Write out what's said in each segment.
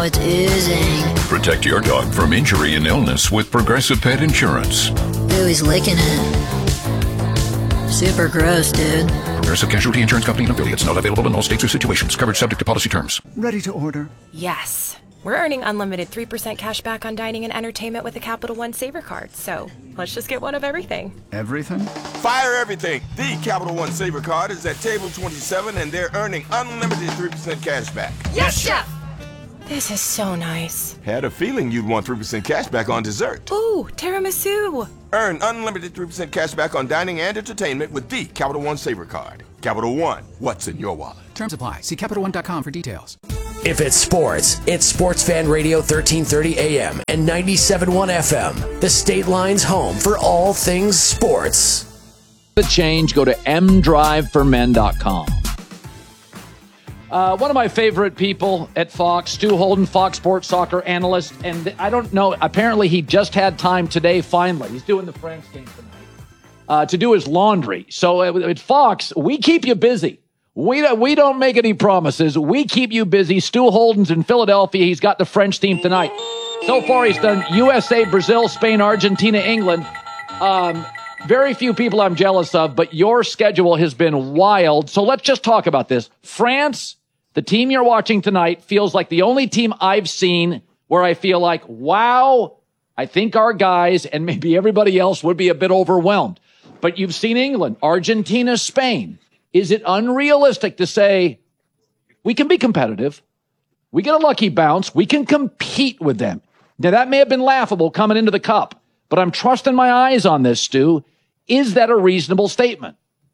it's oozing. Protect your dog from injury and illness with Progressive Pet Insurance. Ooh, he's licking it. Super gross, dude. Progressive Casualty Insurance Company and affiliates. Not available in all states or situations. Coverage subject to policy terms. Ready to order? Yes. We're earning unlimited 3% cash back on dining and entertainment with the Capital One Saver Card. So let's just get one of everything. Everything? Fire everything. The Capital One Saver Card is at table 27 and they're earning unlimited 3% cash back. Yes, Chef! This is so nice. Had a feeling you'd want 3% cash back on dessert. Ooh, tiramisu. Earn unlimited 3% cash back on dining and entertainment with the Capital One Saver Card. Capital One, what's in your wallet? Terms apply. See CapitalOne.com for details. If it's sports, it's Sports Fan Radio 1330 AM and 97.1 FM. The State Line's home for all things sports. The change, go to mdriveformen.com. One of my favorite people at Fox, Stu Holden, Fox Sports soccer analyst, and I don't know, apparently he just had time today, finally. He's doing the France game tonight, to do his laundry. So at Fox, we keep you busy. We don't make any promises. We keep you busy. Stu Holden's in Philadelphia. He's got the French team tonight. So far, he's done USA, Brazil, Spain, Argentina, England. Very few people I'm jealous of, but your schedule has been wild. So let's just talk about this. France, the team you're watching tonight, feels like the only team I've seen where I feel like, wow, I think our guys and maybe everybody else would be a bit overwhelmed. But you've seen England, Argentina, Spain. Is it unrealistic to say we can be competitive? We get a lucky bounce. We can compete with them. Now, that may have been laughable coming into the Cup, but I'm trusting my eyes on this, Stu. Is that a reasonable statement?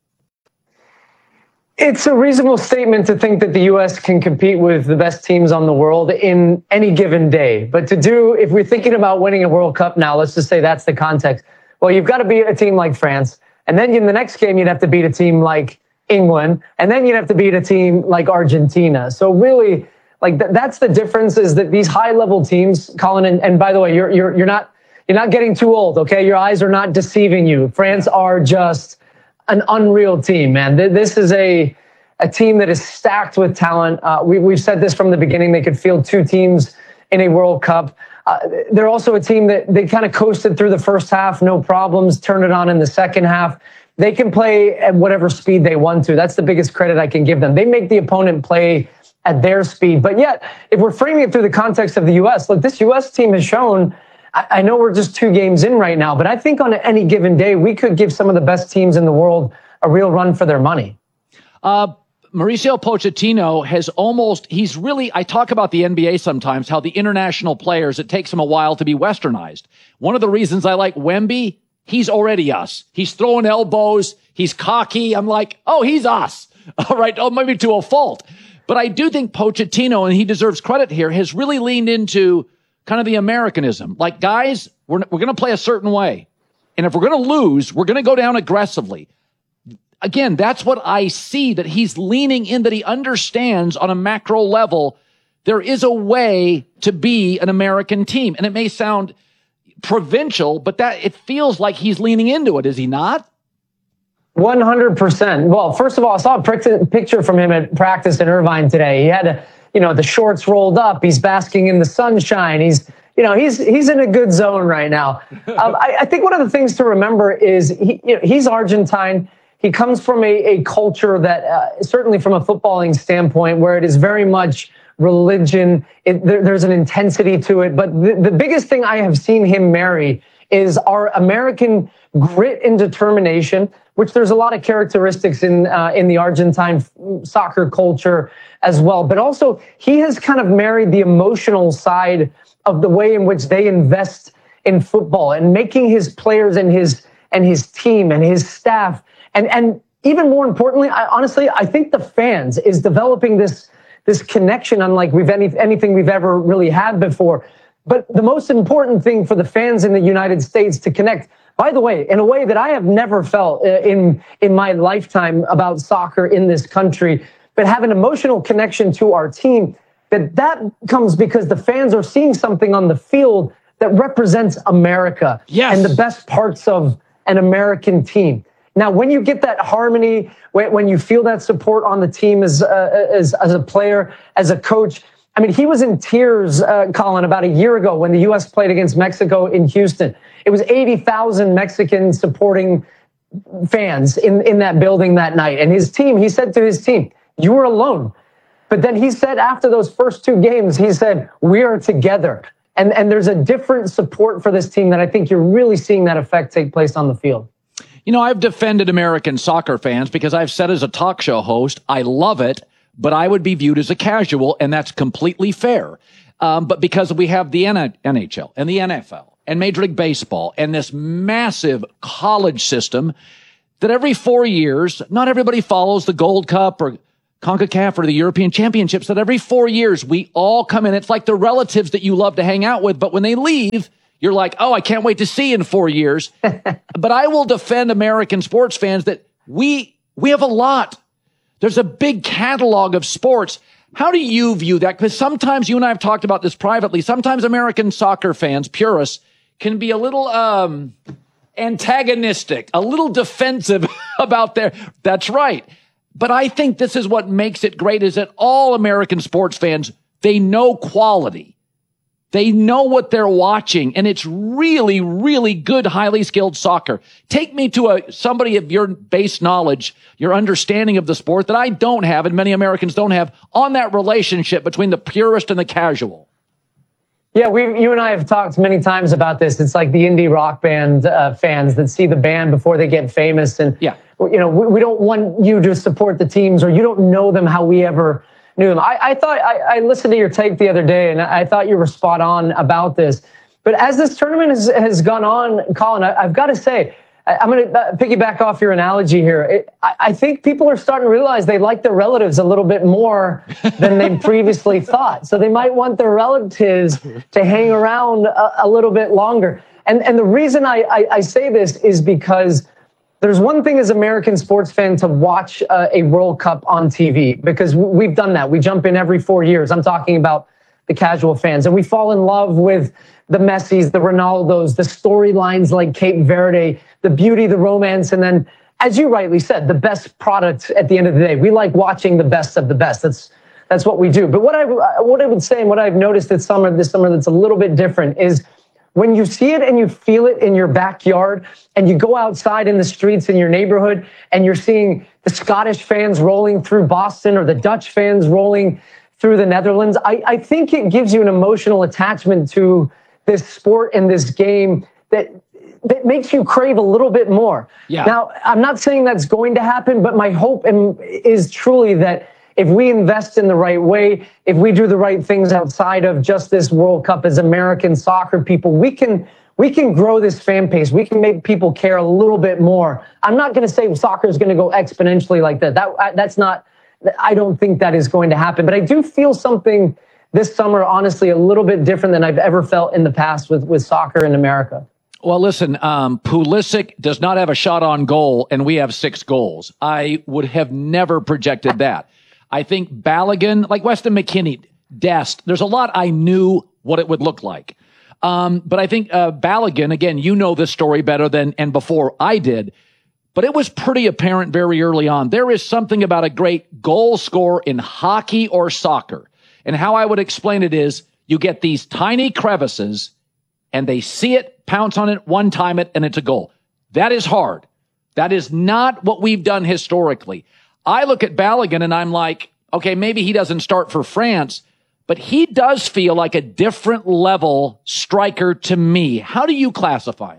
It's a reasonable statement to think that the U.S. can compete with the best teams on the world in any given day. But if we're thinking about winning a World Cup now, let's just say that's the context. Well, you've got to beat a team like France. And then in the next game, you'd have to beat a team like England, and then you'd have to beat a team like Argentina. So really, that's the difference, is that these high-level teams, Colin, and by the way, you're not getting too old, okay? Your eyes are not deceiving you. France are just an unreal team, man. This is a team that is stacked with talent. We've said this from the beginning. They could field two teams in a World Cup. They're also a team that they kind of coasted through the first half, no problems, turned it on in the second half. They can play at whatever speed they want to. That's the biggest credit I can give them. They make the opponent play at their speed. But yet, if we're framing it through the context of the U.S., look, this U.S. team has shown, I know we're just 2 games in right now, but I think on any given day, we could give some of the best teams in the world a real run for their money. Mauricio Pochettino I talk about the NBA sometimes, how the international players, it takes them a while to be westernized. One of the reasons I like Wemby, he's already us. He's throwing elbows. He's cocky. I'm like, oh, he's us. All right. Oh, maybe to a fault. But I do think Pochettino, and he deserves credit here, has really leaned into kind of the Americanism. Like, guys, we're going to play a certain way. And if we're going to lose, we're going to go down aggressively. Again, that's what I see, that he's leaning in, that he understands on a macro level, there is a way to be an American team. And it may sound provincial, but that it feels like he's leaning into it, is he not? 100%. Well, first of all, I saw a picture from him at practice in Irvine today. He had, the shorts rolled up. He's basking in the sunshine. He's in a good zone right now. I think one of the things to remember is he's Argentine. He comes from a culture that, certainly from a footballing standpoint, where it is very much religion. There's an intensity to it. But the biggest thing I have seen him marry is our American grit and determination, which there's a lot of characteristics in the Argentine soccer culture as well. But also, he has kind of married the emotional side of the way in which they invest in football and making his players and his team and his staff. And even more importantly, I think the fans is developing this connection unlike anything we've ever really had before. But the most important thing for the fans in the United States to connect, by the way, in a way that I have never felt in my lifetime about soccer in this country, but have an emotional connection to our team, that comes because the fans are seeing something on the field that represents America and the best parts of an American team. Now, when you get that harmony, when you feel that support on the team as a player, as a coach, I mean, he was in tears, Colin, about a year ago when the U.S. played against Mexico in Houston. It was 80,000 Mexican supporting fans in that building that night. And his team, he said to his team, you were alone. But then he said after those first two games, he said, we are together. And there's a different support for this team that I think you're really seeing that effect take place on the field. You know, I've defended American soccer fans because I've said as a talk show host, I love it, but I would be viewed as a casual, and that's completely fair. But because we have the NHL and the NFL and Major League Baseball and this massive college system that every 4 years, not everybody follows the Gold Cup or CONCACAF or the European Championships, that every 4 years we all come in. It's like the relatives that you love to hang out with, but when they leave, you're like, oh, I can't wait to see you in 4 years. But I will defend American sports fans that we have a lot. There's a big catalog of sports. How do you view that? Because sometimes you and I have talked about this privately. Sometimes American soccer fans, purists, can be a little antagonistic, a little defensive about their. That's right. But I think this is what makes it great is that all American sports fans, they know quality. They know what they're watching, and it's really, really good, highly skilled soccer. Take me to somebody of your base knowledge, your understanding of the sport that I don't have, and many Americans don't have, on that relationship between the purist and the casual. Yeah, you and I have talked many times about this. It's like the indie rock band fans that see the band before they get famous, and yeah, you know, we don't want you to support the teams, or you don't know them how we ever knew them. I thought I listened to your tape the other day, and I thought you were spot on about this. But as this tournament has gone on, Colin, I've got to say, I'm going to piggyback off your analogy here. I think people are starting to realize they like their relatives a little bit more than they previously thought. So they might want their relatives to hang around a little bit longer. And the reason I say this is because there's one thing as American sports fan to watch a World Cup on TV, because we've done that. We jump in every 4 years. I'm talking about the casual fans, and we fall in love with the Messis, the Ronaldos, the storylines like Cape Verde, the beauty, the romance, and then, as you rightly said, the best product at the end of the day. We like watching the best of the best. That's what we do. But what I would say, and what I've noticed this summer that's a little bit different is when you see it and you feel it in your backyard, and you go outside in the streets in your neighborhood and you're seeing the Scottish fans rolling through Boston or the Dutch fans rolling through the Netherlands, I think it gives you an emotional attachment to this sport and this game that makes you crave a little bit more. Yeah. Now, I'm not saying that's going to happen, but my hope is truly that if we invest in the right way, if we do the right things outside of just this World Cup as American soccer people, we can grow this fan base. We can make people care a little bit more. I'm not going to say soccer is going to go exponentially like that. That's not. I don't think that is going to happen. But I do feel something this summer, honestly, a little bit different than I've ever felt in the past with soccer in America. Well, listen, Pulisic does not have a shot on goal, and we have 6 goals. I would have never projected that. I think Balogun, like Weston McKennie, Dest, there's a lot I knew what it would look like. But I think Balogun, again, you know this story better than and before I did, but it was pretty apparent very early on. There is something about a great goal scorer in hockey or soccer. And how I would explain it is you get these tiny crevices and they see it, pounce on it, one-time it, and it's a goal. That is hard. That is not what we've done historically. I look at Balogun and I'm like, okay, maybe he doesn't start for France, but he does feel like a different level striker to me. How do you classify him?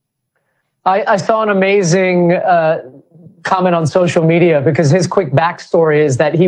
I saw an amazing comment on social media, because his quick backstory is that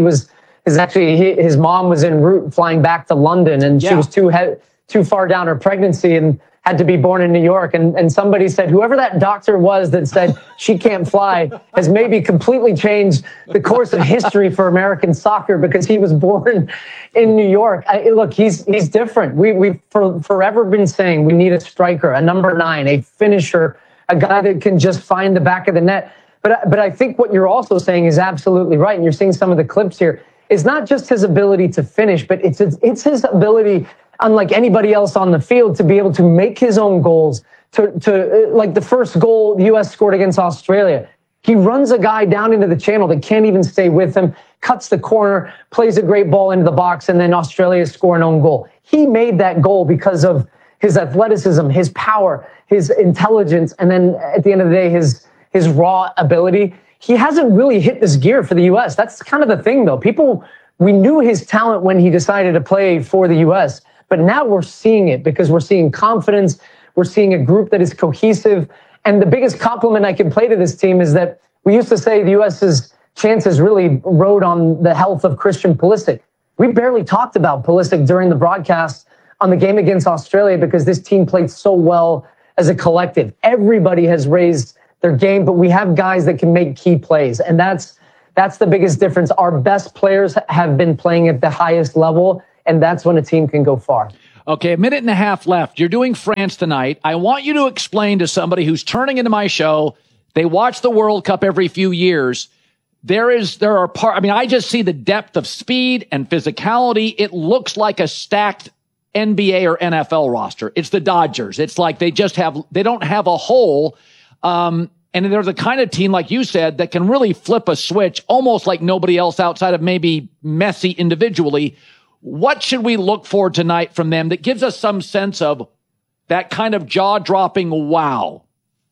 his mom was en route flying back to London, and she was too far down her pregnancy and had to be born in New York. And somebody said, whoever that doctor was that said she can't fly has maybe completely changed the course of history for American soccer, because he was born in New York. Look, he's different. We've forever been saying we need a striker, a number 9, a finisher, a guy that can just find the back of the net. But I think what you're also saying is absolutely right. And you're seeing some of the clips here. It's not just his ability to finish, but it's his ability, unlike anybody else on the field, to be able to make his own goals. To like the first goal the U.S. scored against Australia. He runs a guy down into the channel that can't even stay with him, cuts the corner, plays a great ball into the box, and then Australia score an own goal. He made that goal because of his athleticism, his power, his intelligence, and then at the end of the day, his raw ability. He hasn't really hit this gear for the U.S. That's kind of the thing, though. We knew his talent when he decided to play for the U.S., but now we're seeing it because we're seeing confidence. We're seeing a group that is cohesive. And the biggest compliment I can play to this team is that we used to say the U.S.'s chances really rode on the health of Christian Pulisic. We barely talked about Pulisic during the broadcast on the game against Australia because this team played so well as a collective. Everybody has raised their game, but we have guys that can make key plays. And that's the biggest difference. Our best players have been playing at the highest level, and that's when a team can go far. Okay, a minute and a half left. You're doing France tonight. I want you to explain to somebody who's turning into my show, they watch the World Cup every few years. I just see the depth of speed and physicality. It looks like a stacked NBA or NFL roster. It's the Dodgers. It's like they don't have a hole. And they're the kind of team, like you said, that can really flip a switch almost like nobody else outside of maybe Messi individually. What should we look for tonight from them that gives us some sense of that kind of jaw-dropping wow?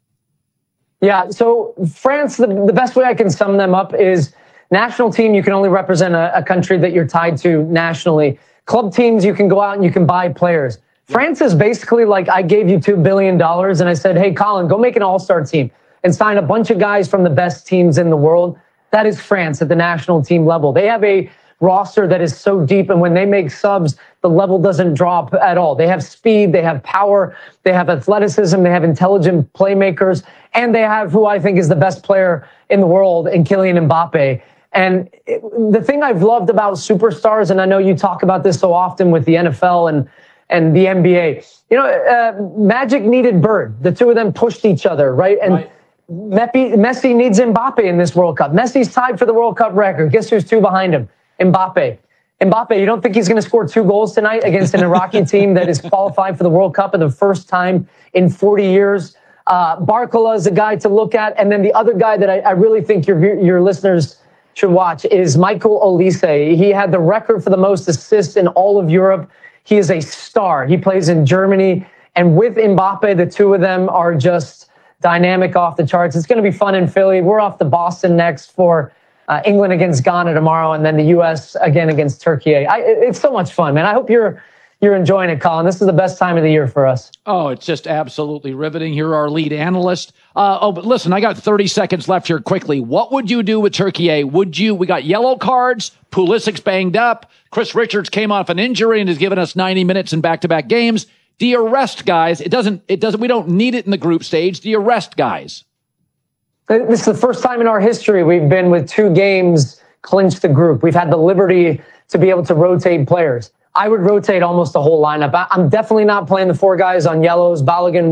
Yeah, so France, the best way I can sum them up is national team, you can only represent a country that you're tied to nationally. Club teams, you can go out and you can buy players. France is basically like I gave you $2 billion and I said, hey, Colin, go make an all-star team and sign a bunch of guys from the best teams in the world. That is France at the national team level. They have a roster that is so deep, and when they make subs, the level doesn't drop at all. They have speed, they have power, they have athleticism, they have intelligent playmakers, and they have who I think is the best player in the world in Kylian Mbappe. And the thing I've loved about superstars, and I know you talk about this so often with the NFL and the NBA, Magic needed Bird. The two of them pushed each other, right? And right. Messi needs Mbappe in this World Cup. Messi's tied for the World Cup record. Guess who's two behind him? Mbappe, you don't think he's going to score 2 goals tonight against an Iraqi team that is qualified for the World Cup for the first time in 40 years? Barcola is a guy to look at. And then the other guy that I really think your listeners should watch is Michael Olise. He had the record for the most assists in all of Europe. He is a star. He plays in Germany. And with Mbappe, the two of them are just dynamic off the charts. It's going to be fun in Philly. We're off to Boston next for England against Ghana tomorrow, and then the U.S. again against Turkey. It's so much fun, man. I hope you're enjoying it, Colin. This is the best time of the year for us. Oh, it's just absolutely riveting. You're our lead analyst. But listen, I got 30 seconds left here quickly. What would you do with Turkey? We got yellow cards. Pulisic's banged up. Chris Richards came off an injury and has given us 90 minutes in back-to-back games. Do you rest guys? We don't need it in the group stage. Do you rest guys? This is the first time in our history we've been with 2 games clinch the group. We've had the liberty to be able to rotate players. I would rotate almost the whole lineup. I'm definitely not playing the 4 guys on yellows, Balogun,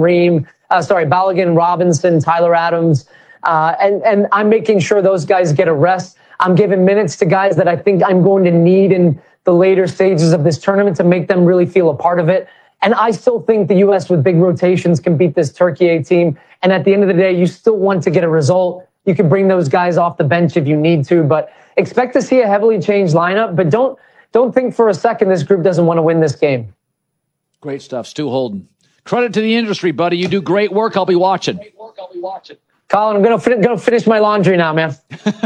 Robinson, Tyler Adams. And I'm making sure those guys get a rest. I'm giving minutes to guys that I think I'm going to need in the later stages of this tournament to make them really feel a part of it. And I still think the U.S. with big rotations can beat this Turkey A team. And at the end of the day, you still want to get a result. You can bring those guys off the bench if you need to, but expect to see a heavily changed lineup. But don't think for a second this group doesn't want to win this game. Great stuff, Stu Holden. Credit to the industry, buddy. You do great work. I'll be watching. Colin, I'm going to finish my laundry now, man.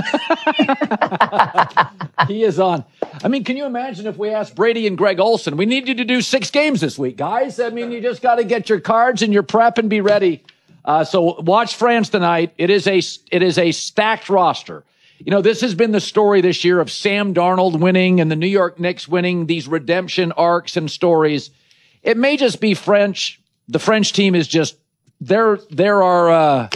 He is on. I mean, can you imagine if we asked Brady and Greg Olson, we need you to do 6 games this week, guys? I mean, you just got to get your cards and your prep and be ready. So watch France tonight. It is a stacked roster. You know, this has been the story this year of Sam Darnold winning and the New York Knicks winning, these redemption arcs and stories. It may just be French. The French team is just, they're our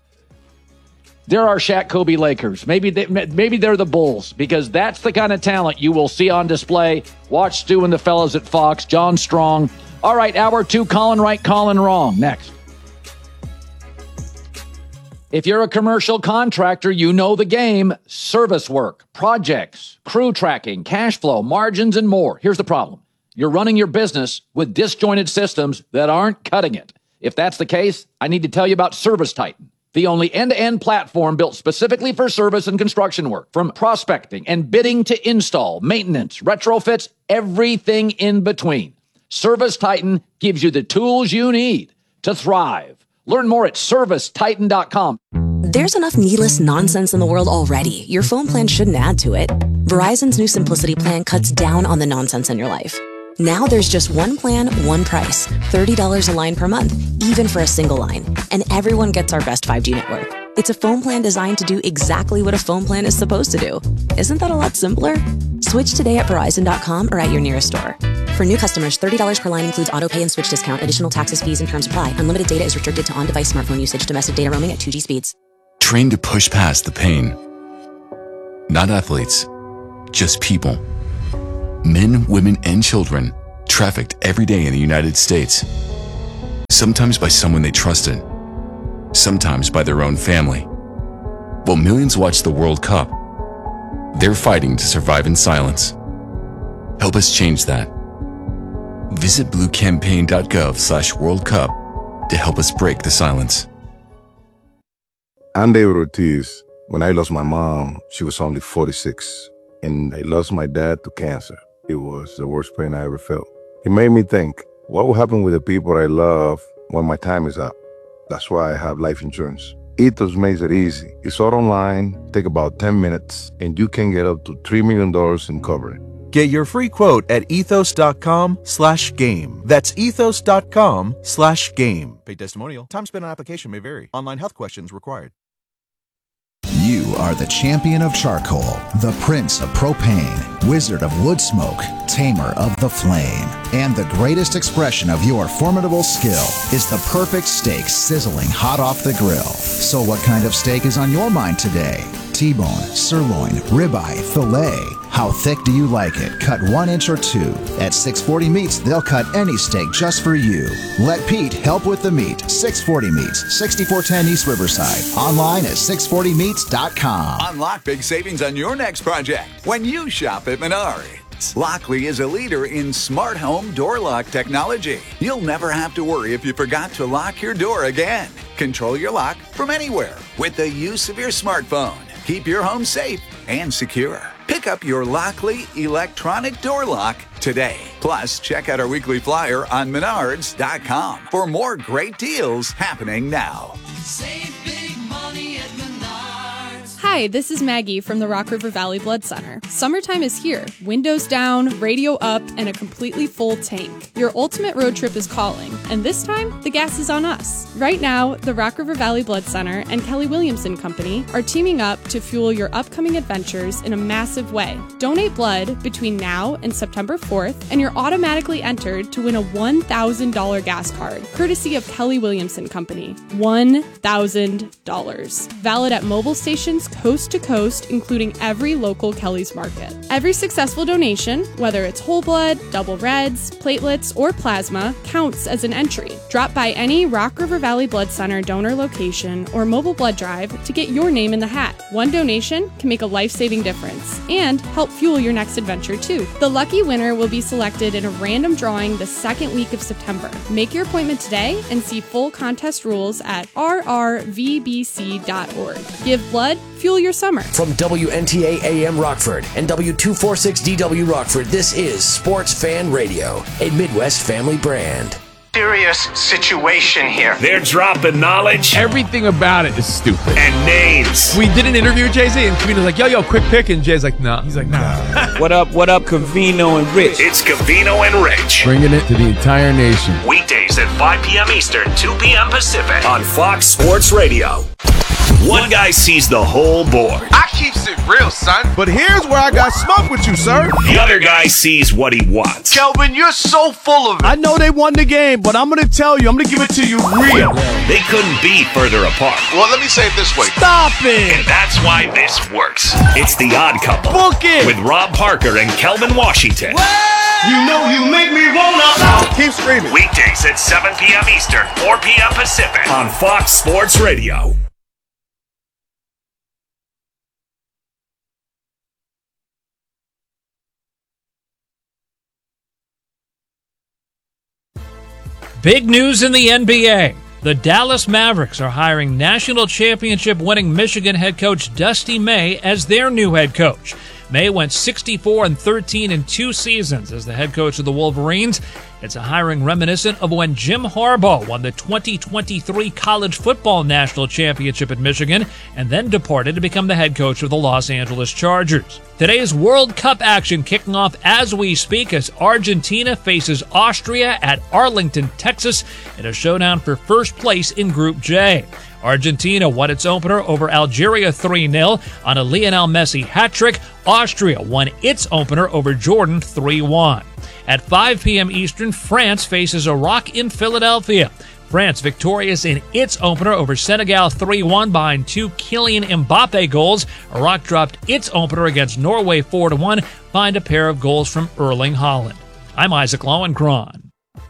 Shaq Kobe Lakers. Maybe they're the Bulls, because that's the kind of talent you will see on display. Watch Stu and the fellas at Fox, John Strong. All right, hour 2, Colin right, Colin wrong. Next. If you're a commercial contractor, you know the game. Service work, projects, crew tracking, cash flow, margins, and more. Here's the problem. You're running your business with disjointed systems that aren't cutting it. If that's the case, I need to tell you about Service Titan. the only end-to-end platform built specifically for service and construction work. From prospecting and bidding to install, maintenance, retrofits, everything in between. ServiceTitan gives you the tools you need to thrive. Learn more at ServiceTitan.com. There's enough needless nonsense in the world already. Your phone plan shouldn't add to it. Verizon's new Simplicity plan cuts down on the nonsense in your life. Now there's just one plan, one price, $30 a line per month, even for a single line. And everyone gets our best 5G network. It's a phone plan designed to do exactly what a phone plan is supposed to do. Isn't that a lot simpler? Switch today at Verizon.com or at your nearest store. For new customers, $30 per line includes auto pay and switch discount. Additional taxes, fees, and terms apply. Unlimited data is restricted to on-device smartphone usage. Domestic data roaming at 2G speeds. Train to push past the pain. Not athletes, just people. Men, women, and children trafficked every day in the United States. Sometimes by someone they trusted, sometimes by their own family. While millions watch the World Cup, they're fighting to survive in silence. Help us change that. Visit bluecampaign.gov/World Cup to help us break the silence. I'm David Ortiz. When I lost my mom, she was only 46, and I lost my dad to cancer. It was the worst pain I ever felt. It made me think, what will happen with the people I love when my time is up? That's why I have life insurance. Ethos makes it easy. It's all online, take about 10 minutes, and you can get up to $3 million in coverage. Get your free quote at ethos.com/game. That's ethos.com/game. Paid testimonial. Time spent on application may vary. Online health questions required. You are the champion of charcoal, the prince of propane, wizard of wood smoke, tamer of the flame. And the greatest expression of your formidable skill is the perfect steak sizzling hot off the grill. So what kind of steak is on your mind today? T-bone, sirloin, ribeye, filet. How thick do you like it? Cut 1 inch or 2. At 640 Meats, they'll cut any steak just for you. Let Pete help with the meat. 640 Meats, 6410 East Riverside. Online at 640meats.com. Unlock big savings on your next project when you shop at Menards. Lockley is a leader in smart home door lock technology. You'll never have to worry if you forgot to lock your door again. Control your lock from anywhere with the use of your smartphone. Keep your home safe and secure. Pick up your Lockley electronic door lock today. Plus, check out our weekly flyer on Menards.com for more great deals happening now. Save big money at Menards. Hi, this is Maggie from the Rock River Valley Blood Center. Summertime is here. Windows down, radio up, and a completely full tank. Your ultimate road trip is calling, and this time, the gas is on us. Right now, the Rock River Valley Blood Center and Kelly Williamson Company are teaming up to fuel your upcoming adventures in a massive way. Donate blood between now and September 4th, and you're automatically entered to win a $1,000 gas card, courtesy of Kelly Williamson Company. $1,000. Valid at mobile stations coast to coast, including every local Kelly's Market. Every successful donation, whether it's whole blood, double reds, platelets, or plasma, counts as an entry. Drop by any Rock River Valley Blood Center donor location or mobile blood drive to get your name in the hat. One donation can make a life-saving difference and help fuel your next adventure too. The lucky winner will be selected in a random drawing the second week of September. Make your appointment today and see full contest rules at rrvbc.org. Give blood, fuel your summer. From WNTA AM Rockford and W246DW Rockford, this is Sports Fan Radio, a Midwest family brand. Serious situation here. They're dropping knowledge. Everything about it is stupid. And names. We did an interview with Jay-Z, and Cavino's like, yo, quick pick, and Jay's like, nah. He's like, nah. What up, Cavino and Rich? It's Cavino and Rich. Bringing it to the entire nation. Weekdays at 5 p.m. Eastern, 2 p.m. Pacific on Fox Sports Radio. One guy sees the whole board. I keeps it real, son. But here's where I got smoke with you, sir. The other guy sees what he wants. Kelvin, you're so full of it. I know they won the game, but I'm going to tell you, I'm going to give it to you real. They couldn't be further apart. Well, let me say it this way. Stop it. And that's why this works. It's The Odd Couple. Book it. With Rob Parker and Kelvin Washington. You know you make me wanna. Keep screaming. Weekdays at 7 p.m. Eastern, 4 p.m. Pacific on Fox Sports Radio. Big news in the NBA. The Dallas Mavericks are hiring national championship-winning Michigan head coach Dusty May as their new head coach. May went 64-13 in 2 seasons as the head coach of the Wolverines. It's a hiring reminiscent of when Jim Harbaugh won the 2023 college football national championship at Michigan and then departed to become the head coach of the Los Angeles Chargers. Today's World Cup action kicking off as we speak as Argentina faces Austria at Arlington, Texas in a showdown for first place in Group J. Argentina won its opener over Algeria 3-0 on a Lionel Messi hat-trick. Austria won its opener over Jordan 3-1. At 5 p.m. Eastern, France faces Iraq in Philadelphia. France victorious in its opener over Senegal 3-1 behind 2 Kylian Mbappe goals. Iraq dropped its opener against Norway 4-1 behind a pair of goals from Erling Haaland. I'm Isaac Lowenkron.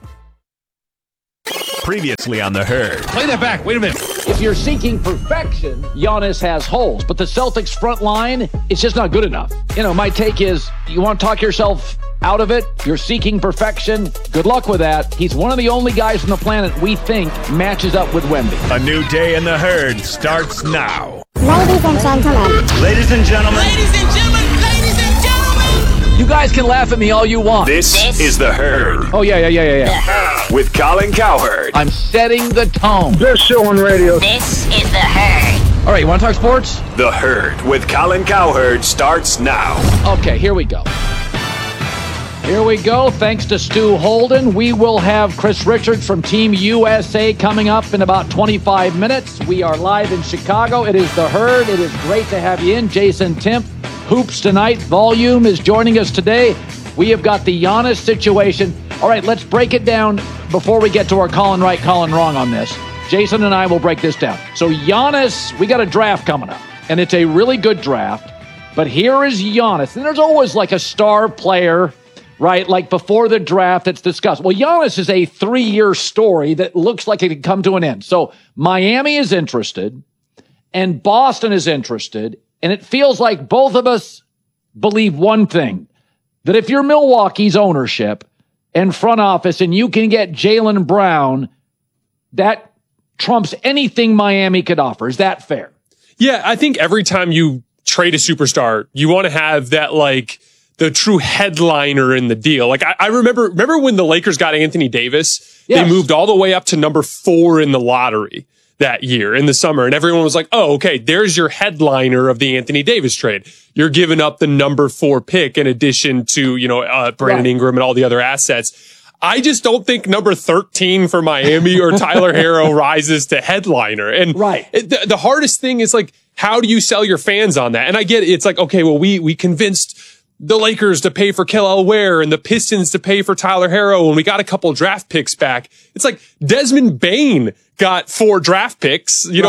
Previously on The Herd. Play that back. Wait a minute. If you're seeking perfection, Giannis has holes, but the Celtics front line is just not good enough. My take is you want to talk yourself out of it. You're seeking perfection. Good luck with that. He's one of the only guys on the planet we think matches up with Wemby. A new day in The Herd starts now. Ladies and gentlemen. Ladies and gentlemen. Ladies and gentlemen. Ladies and gentlemen. You guys can laugh at me all you want. This is The Herd. Oh, yeah. The Herd. With Colin Cowherd. I'm setting the tone. Best show on radio. This is The Herd. All right, you want to talk sports? The Herd with Colin Cowherd starts now. Okay, here we go. Here we go. Thanks to Stu Holden, we will have Chris Richards from Team USA coming up in about 25 minutes. We are live in Chicago. It is The Herd. It is great to have you in. Jason Timp, Hoops Tonight, Volume is joining us today. We have got the Giannis situation. All right, let's break it down before we get to our Colin Right, Colin Wrong on this. Jason and I will break this down. So Giannis, we got a draft coming up, and it's a really good draft. But here is Giannis, and there's always like a star player, right? Like before the draft, it's discussed. Well, Giannis is a 3-year story that looks like it could come to an end. So Miami is interested and Boston is interested. And it feels like both of us believe one thing, that if you're Milwaukee's ownership and front office and you can get Jaylen Brown, that trumps anything Miami could offer. Is that fair? Yeah, I think every time you trade a superstar, you want to have that, like, the true headliner in the deal. Like, I remember when the Lakers got Anthony Davis, They moved all the way up to number 4 in the lottery that year in the summer. And everyone was like, oh, okay, there's your headliner of the Anthony Davis trade. You're giving up the number 4 pick in addition to, Brandon Ingram and all the other assets. I just don't think number 13 for Miami or Tyler Herro rises to headliner. And the hardest thing is, like, how do you sell your fans on that? And I get it. It's like, okay, well, we convinced the Lakers to pay for Kel'el Ware and the Pistons to pay for Tyler Herro, and we got a couple draft picks back. It's like Desmond Bane got 4 draft picks. You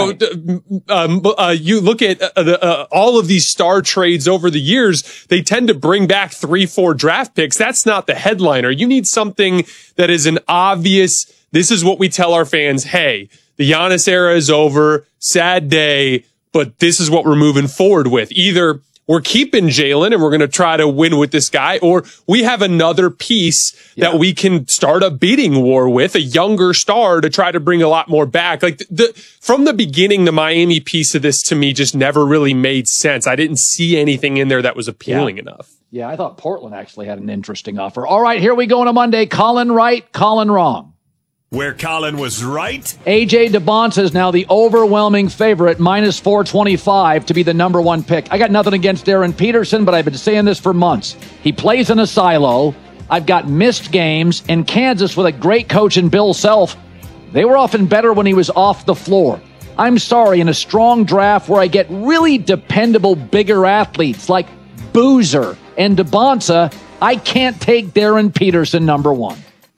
look at all of these star trades over the years, they tend to bring back 3-4 draft picks. That's not the headliner. You need something that is an obvious, this is what we tell our fans, hey, the Giannis era is over, sad day, but this is what we're moving forward with. Either we're keeping Jaylen and we're going to try to win with this guy, or we have another piece that we can start a bidding war with, a younger star to try to bring a lot more back. Like from the beginning, the Miami piece of this to me just never really made sense. I didn't see anything in there that was appealing enough. Yeah, I thought Portland actually had an interesting offer. All right, here we go on a Monday. Colin Right, Colin Wrong. Where Colin was right. A.J. DeBonta is now the overwhelming favorite, minus 425 to be the number 1 pick. I got nothing against Darren Peterson, but I've been saying this for months. He plays in a silo. I've got missed games. In Kansas with a great coach in Bill Self, they were often better when he was off the floor. I'm sorry, in a strong draft where I get really dependable, bigger athletes like Boozer and DeBonta, I can't take Darren Peterson number 1.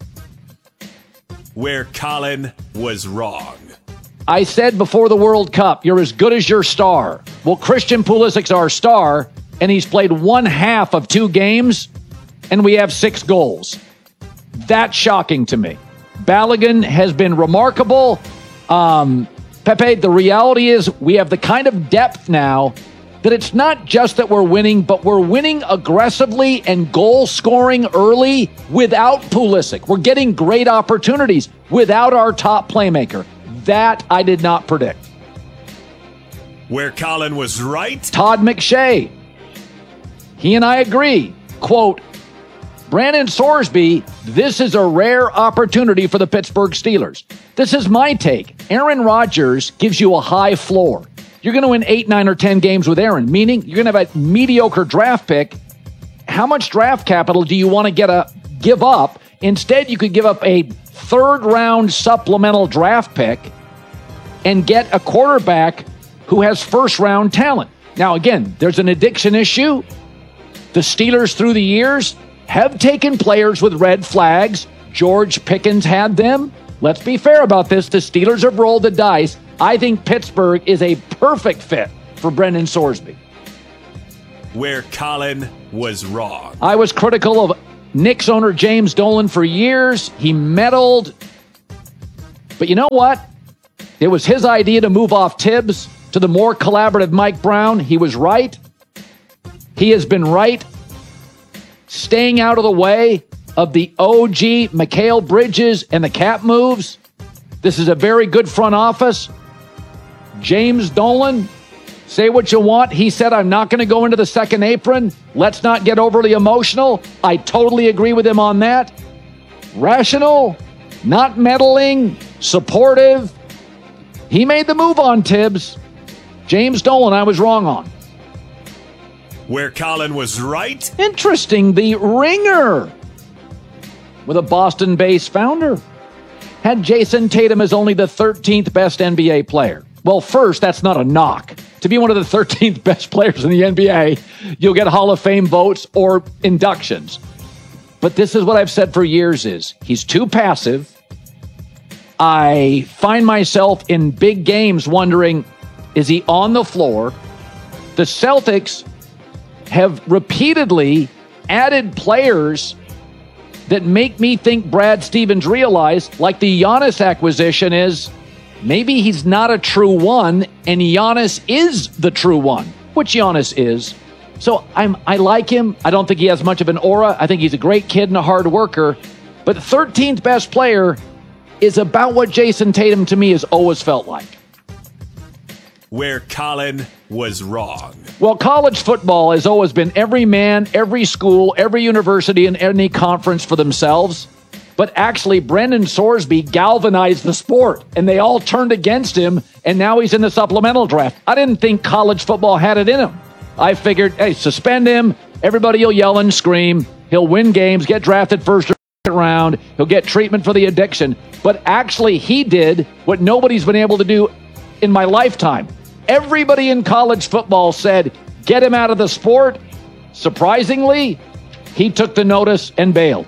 Where Colin was wrong. I said before the World Cup, you're as good as your star. Well, Christian Pulisic's our star, and he's played 1/2 of 2 games, and we have 6 goals. That's shocking to me. Balogun has been remarkable. Pepe, the reality is we have the kind of depth now that it's not just that we're winning, but we're winning aggressively and goal scoring early without Pulisic. We're getting great opportunities without our top playmaker. That I did not predict. Where Colin was right. Todd McShay. He and I agree. Quote, Brandon Sorsby, this is a rare opportunity for the Pittsburgh Steelers. This is my take. Aaron Rodgers gives you a high floor. You're going to win 8, 9, or 10 games with Aaron, meaning you're going to have a mediocre draft pick. How much draft capital do you want to give up? Instead, you could give up a third-round supplemental draft pick and get a quarterback who has first-round talent. Now, again, there's an addiction issue. The Steelers, through the years, have taken players with red flags. George Pickens had them. Let's be fair about this. The Steelers have rolled the dice. I think Pittsburgh is a perfect fit for Brendan Sorsby. Where Colin was wrong. I was critical of Knicks owner James Dolan for years. He meddled. But you know what? It was his idea to move off Tibbs to the more collaborative Mike Brown. He was right. He has been right. Staying out of the way of the OG Mikal Bridges and the cap moves. This is a very good front office. James Dolan, say what you want. He said, I'm not going to go into the second apron. Let's not get overly emotional. I totally agree with him on that. Rational, not meddling, supportive. He made the move on Tibbs. James Dolan, I was wrong on. Where Colin was right. Interesting. The Ringer, with a Boston-based founder, had Jason Tatum as only the 13th best NBA player. Well, first, that's not a knock. To be one of the 13th best players in the NBA, you'll get Hall of Fame votes or inductions. But this is what I've said for years is, he's too passive. I find myself in big games wondering, is he on the floor? The Celtics have repeatedly added players that make me think Brad Stevens realized, like the Giannis acquisition is, maybe he's not a true one, and Giannis is the true one, which Giannis is. So I like him. I don't think he has much of an aura. I think he's a great kid and a hard worker. But the 13th best player is about what Jason Tatum to me has always felt like. Where Colin was wrong. Well, college football has always been every man, every school, every university, and any conference for themselves. But actually, Brendan Sorsby galvanized the sport, and they all turned against him, and now he's in the supplemental draft. I didn't think college football had it in him. I figured, hey, suspend him. Everybody will yell and scream. He'll win games, get drafted first or second round. He'll get treatment for the addiction. But actually, he did what nobody's been able to do in my lifetime. Everybody in college football said, get him out of the sport. Surprisingly, he took the notice and bailed.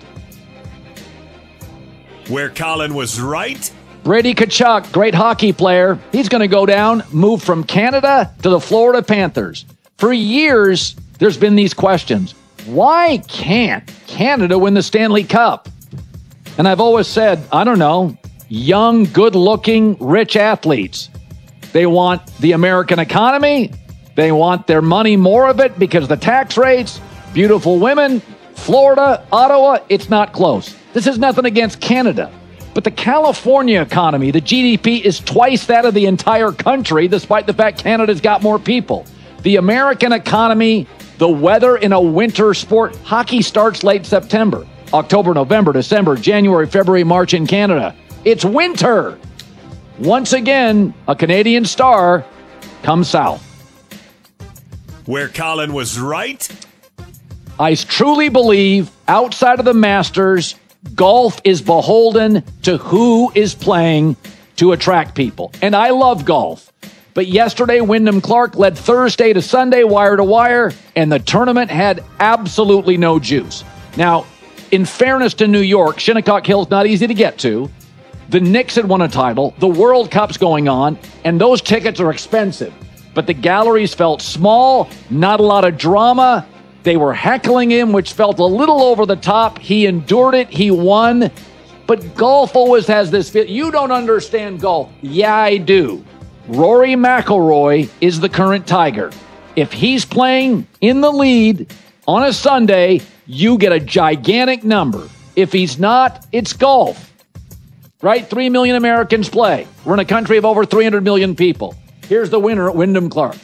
Where Colin was right. Brady Tkachuk, great hockey player. He's going to go down, move from Canada to the Florida Panthers. For years, there's been these questions. Why can't Canada win the Stanley Cup? And I've always said, I don't know, young, good-looking, rich athletes. They want the American economy. They want their money, more of it, because the tax rates, beautiful women, Florida, Ottawa, it's not close. This is nothing against Canada. But the California economy, the GDP is twice that of the entire country, despite the fact Canada's got more people. The American economy, the weather in a winter sport, hockey starts late September, October, November, December, January, February, March in Canada. It's winter. Once again, a Canadian star comes south. Where Colin was right. I truly believe outside of the Masters, golf is beholden to who is playing to attract people. And I love golf. But yesterday, Wyndham Clark led Thursday to Sunday, wire to wire, and the tournament had absolutely no juice. Now, in fairness to New York, Shinnecock Hill's not easy to get to. The Knicks had won a title. The World Cup's going on, and those tickets are expensive. But the galleries felt small, not a lot of drama. They were heckling him, which felt a little over the top. He endured it. He won. But golf always has this feel. You don't understand golf. Yeah, I do. Rory McIlroy is the current Tiger. If he's playing in the lead on a Sunday, you get a gigantic number. If he's not, it's golf. right? 3 million Americans play. We're in a country of over 300 million people. Here's the winner, Wyndham Clark.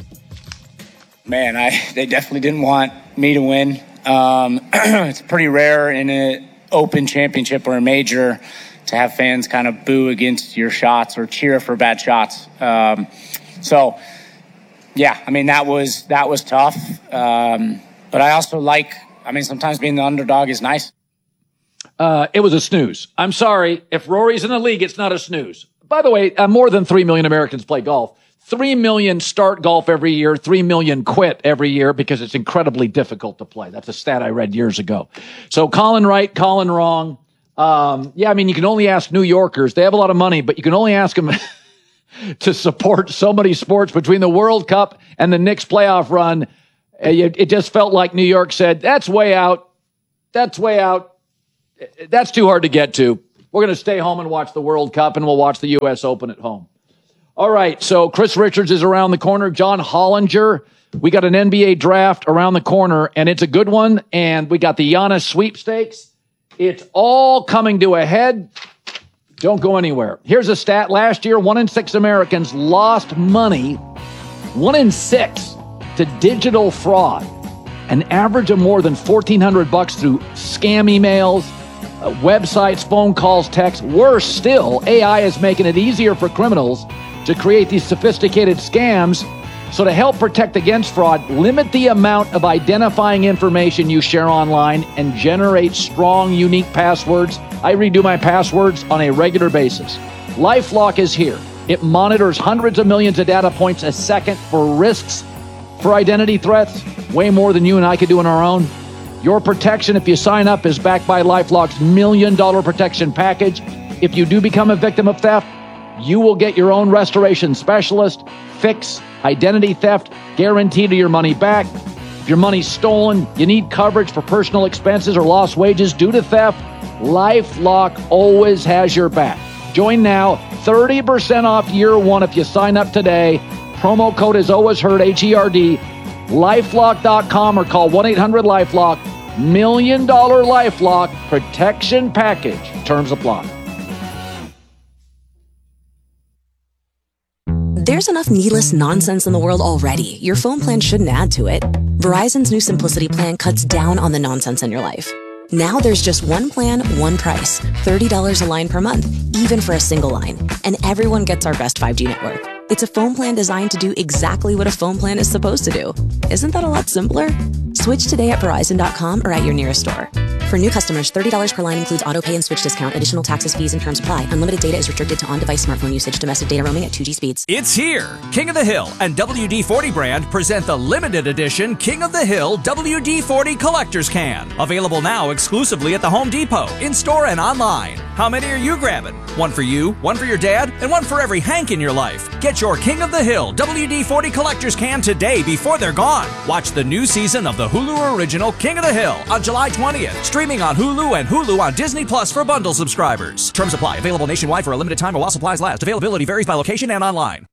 Man, they definitely didn't want me to win. It's pretty rare in an open championship or a major to have fans kind of boo against your shots or cheer for bad shots. So, yeah, I mean, that was tough. But I also sometimes being the underdog is nice. It was a snooze. I'm sorry. If Rory's in the league, it's not a snooze. By the way, more than 3 million Americans play golf. 3 million start golf every year. 3 million quit every year because it's incredibly difficult to play. That's a stat I read years ago. So Colin right, Colin wrong. You can only ask New Yorkers. They have a lot of money, but you can only ask them to support so many sports between the World Cup and the Knicks playoff run. It just felt like New York said, that's way out. That's way out. That's too hard to get to. We're going to stay home and watch the World Cup, and we'll watch the U.S. Open at home. All right, so Chris Richards is around the corner. John Hollinger, we got an NBA draft around the corner, and it's a good one. And we got the Giannis sweepstakes. It's all coming to a head. Don't go anywhere. Here's a stat. Last year, 1 in 6 Americans lost money, 1 in 6, to digital fraud. An average of more than $1,400 through scam emails, websites, phone calls, texts. Worse still, AI is making it easier for criminals to create these sophisticated scams. So to help protect against fraud, limit the amount of identifying information you share online and generate strong, unique passwords. I redo my passwords on a regular basis. LifeLock is here. It monitors hundreds of millions of data points a second for risks, for identity threats, way more than you and I could do on our own. Your protection, if you sign up, is backed by LifeLock's $1 million protection package. If you do become a victim of theft, you will get your own restoration specialist, fix identity theft, guaranteed to your money back. If your money's stolen, you need coverage for personal expenses or lost wages due to theft, LifeLock always has your back. Join now, 30% off year one if you sign up today. Promo code is always heard, HERD, lifelock.com or call 1-800-LifeLock. $1 million LifeLock protection package. Terms apply. There's enough needless nonsense in the world already. Your phone plan shouldn't add to it. Verizon's new Simplicity plan cuts down on the nonsense in your life. Now there's just one plan, one price, $30 a line per month, even for a single line. And everyone gets our best 5G network. It's a phone plan designed to do exactly what a phone plan is supposed to do. Isn't that a lot simpler? Switch today at Verizon.com or at your nearest store. For new customers, $30 per line includes auto pay and switch discount. Additional taxes, fees, and terms apply. Unlimited data is restricted to on-device smartphone usage. Domestic data roaming at 2G speeds. It's here. King of the Hill and WD-40 brand present the limited edition King of the Hill WD-40 Collector's Can. Available now exclusively at the Home Depot, in-store and online. How many are you grabbing? One for you, one for your dad, and one for every Hank in your life. Get your King of the Hill WD-40 Collector's Can today before they're gone. Watch the new season of the Hulu original King of the Hill on July 20th. Streaming on Hulu and Hulu on Disney Plus for bundle subscribers. Terms apply. Available nationwide for a limited time or while supplies last. Availability varies by location and online.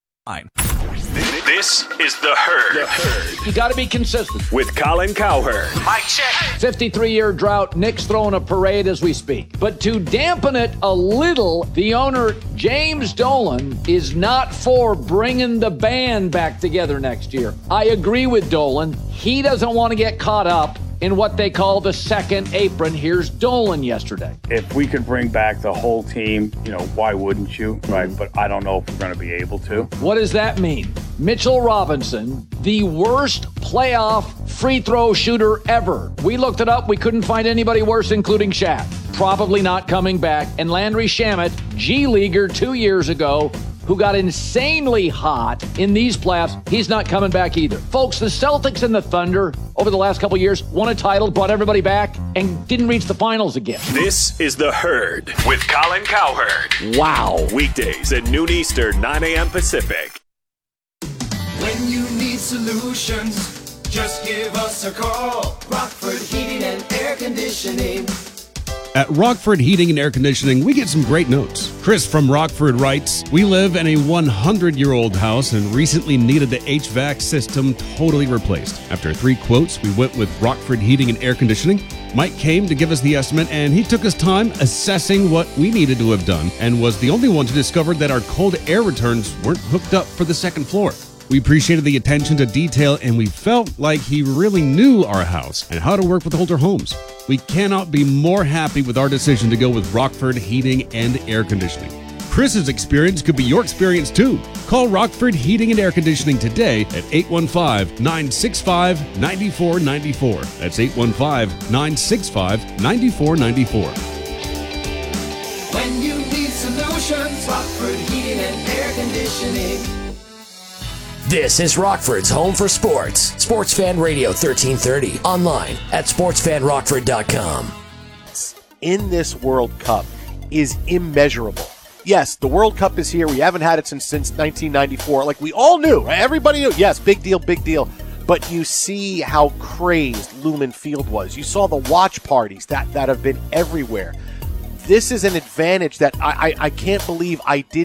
This is The Herd. You got to be consistent. With Colin Cowherd. Mic check. 53-year drought. Nick's throwing a parade as we speak. But to dampen it a little, the owner, James Dolan, is not for bringing the band back together next year. I agree with Dolan. He doesn't want to get caught up in what they call the second apron. Here's Dolan yesterday. If we could bring back the whole team, why wouldn't you? Right? But I don't know if we're going to be able to. What does that mean? Mitchell Robinson, the worst playoff free throw shooter ever. We looked it up. We couldn't find anybody worse, including Shaq. Probably not coming back. And Landry Shamet, G-Leaguer 2 years ago, who got insanely hot in these playoffs, he's not coming back either. Folks, the Celtics and the Thunder over the last couple of years won a title, brought everybody back, and didn't reach the finals again. This is The Herd with Colin Cowherd. Wow. Weekdays at noon Eastern, 9 a.m. Pacific. When you need solutions, just give us a call. Rockford Heating and Air Conditioning. At Rockford Heating and Air Conditioning, we get some great notes. Chris from Rockford writes, "We live in a 100-year-old house and recently needed the HVAC system totally replaced. After 3 quotes, we went with Rockford Heating and Air Conditioning. Mike came to give us the estimate, and he took his time assessing what we needed to have done and was the only one to discover that our cold air returns weren't hooked up for the second floor. We appreciated the attention to detail, and we felt like he really knew our house and how to work with older homes. We cannot be more happy with our decision to go with Rockford Heating and Air Conditioning. Chris's experience could be your experience too. Call Rockford Heating and Air Conditioning today at 815-965-9494. That's 815-965-9494. When you need solutions, Rockford Heating and Air Conditioning. This is Rockford's home for sports. Sports Fan Radio 1330. Online at sportsfanrockford.com. In this World Cup is immeasurable. Yes, the World Cup is here. We haven't had it since 1994. Like we all knew. Everybody knew. Yes, big deal, big deal. But you see how crazed Lumen Field was. You saw the watch parties that have been everywhere. This is an advantage that I can't believe I didn't